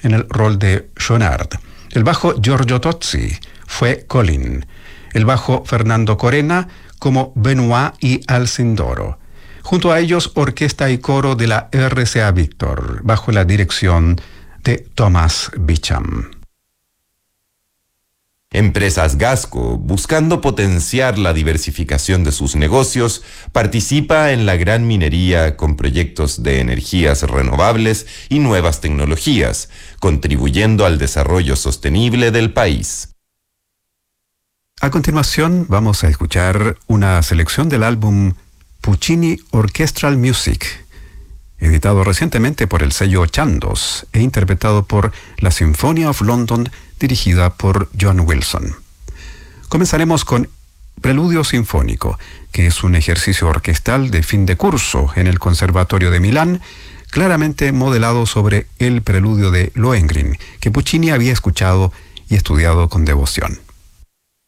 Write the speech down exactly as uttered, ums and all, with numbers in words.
en el rol de Schaunard. El bajo Giorgio Tozzi fue Colin. El bajo Fernando Corena como Benoit y Alcindoro. Junto a ellos, orquesta y coro de la R C A Víctor, bajo la dirección de Thomas Beecham. Empresas Gasco, buscando potenciar la diversificación de sus negocios, participa en la gran minería con proyectos de energías renovables y nuevas tecnologías, contribuyendo al desarrollo sostenible del país. A continuación, vamos a escuchar una selección del álbum Puccini Orchestral Music, editado recientemente por el sello Chandos e interpretado por la Symphony of London, dirigida por John Wilson. Comenzaremos con Preludio Sinfónico, que es un ejercicio orquestal de fin de curso en el Conservatorio de Milán, claramente modelado sobre el preludio de Lohengrin, que Puccini había escuchado y estudiado con devoción.